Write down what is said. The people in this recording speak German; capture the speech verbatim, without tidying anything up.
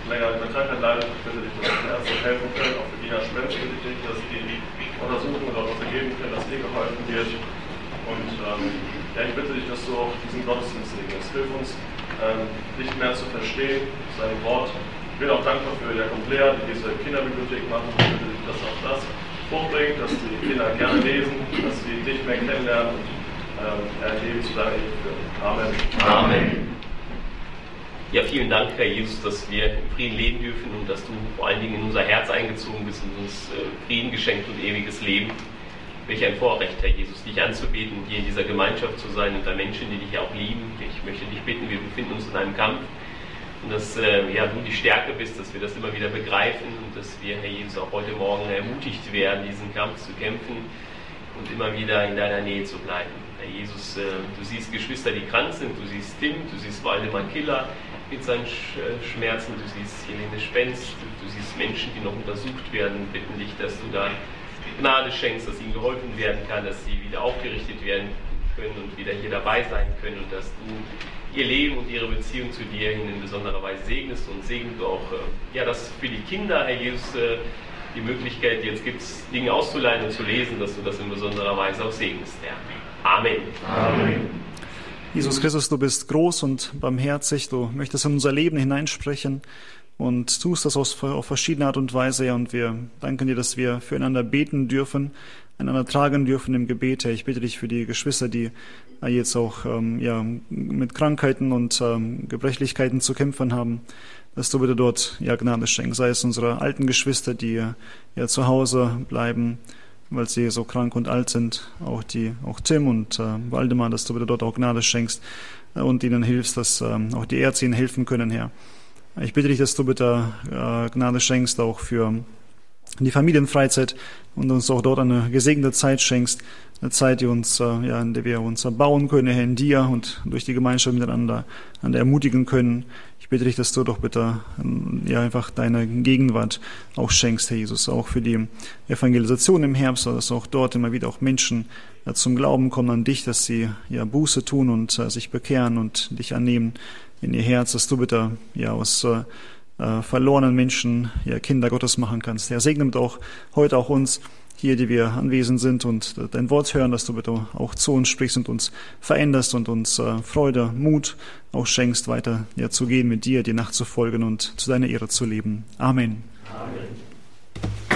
länger in der Krankheit leiden. Ich bitte dich, dass die Ärzte helfen können, auch für Dina Schmelz bitte ich dich, dass die untersuchen oder was ergeben können, dass ihr geholfen wird. Und ähm, ja, ich bitte dich, dass du auch diesen Gottesdienst segnest. Hilf uns, ähm, dich mehr zu verstehen, sein Wort. Ich bin auch dankbar für Jakob Lea, die diese Kinderbibliothek machen. Ich bitte dich, dass auch das Frucht bringt, dass die Kinder gerne lesen, dass sie dich mehr kennenlernen und ähm, ein Leben zu deiner Ehre führen. Amen. Amen. Ja, vielen Dank, Herr Jesus, dass wir im Frieden leben dürfen und dass du vor allen Dingen in unser Herz eingezogen bist und uns äh, Frieden geschenkt und ewiges Leben. Welch ein Vorrecht, Herr Jesus, dich anzubeten, hier in dieser Gemeinschaft zu sein unter Menschen, die dich auch lieben. Ich möchte dich bitten, wir befinden uns in einem Kampf und dass äh, ja, du die Stärke bist, dass wir das immer wieder begreifen und dass wir, Herr Jesus, auch heute Morgen ermutigt werden, diesen Kampf zu kämpfen und immer wieder in deiner Nähe zu bleiben. Herr Jesus, äh, du siehst Geschwister, die krank sind, du siehst Tim, du siehst Waldemar Killer mit seinen Schmerzen, du siehst Helene Spenz, du siehst Menschen, die noch untersucht werden, bitten dich, dass du da Gnade schenkst, dass ihnen geholfen werden kann, dass sie wieder aufgerichtet werden können und wieder hier dabei sein können und dass du ihr Leben und ihre Beziehung zu dir hin in besonderer Weise segnest und segnest auch, ja, dass für die Kinder, Herr Jesus, die Möglichkeit jetzt gibt, Dinge auszuleihen und zu lesen, dass du das in besonderer Weise auch segnest, Herr. Amen. Amen. Jesus Christus, du bist groß und barmherzig, du möchtest in unser Leben hineinsprechen und tust das auf verschiedene Art und Weise, ja, und wir danken dir, dass wir füreinander beten dürfen, einander tragen dürfen im Gebet, Herr. Ich bitte dich für die Geschwister, die jetzt auch ähm, ja, mit Krankheiten und ähm, Gebrechlichkeiten zu kämpfen haben, dass du bitte dort ja Gnade schenkst, sei es unsere alten Geschwister, die ja zu Hause bleiben, weil sie so krank und alt sind, auch die, auch Tim und äh, Waldemar, dass du bitte dort auch Gnade schenkst äh, und ihnen hilfst, dass äh, auch die Ärzte ihnen helfen können, Herr. Ich bitte dich, dass du bitte äh, Gnade schenkst, auch für die Familienfreizeit und uns auch dort eine gesegnete Zeit schenkst, eine Zeit, die uns, äh, ja, in der wir uns erbauen können, Herr, in dir und durch die Gemeinschaft miteinander, an der ermutigen können. Ich bitte dich, dass du doch bitte ja einfach deine Gegenwart auch schenkst, Herr Jesus, auch für die Evangelisation im Herbst, dass auch dort immer wieder auch Menschen ja, zum Glauben kommen an dich, dass sie ja Buße tun und äh, sich bekehren und dich annehmen in ihr Herz, dass du bitte ja aus äh, äh, verlorenen Menschen ja Kinder Gottes machen kannst. Herr, segne mit auch heute auch uns hier, die wir anwesend sind und dein Wort hören, dass du bitte auch zu uns sprichst und uns veränderst und uns äh, Freude, Mut auch schenkst, weiter ja, zu gehen mit dir, dir nachzufolgen und zu deiner Ehre zu leben. Amen. Amen.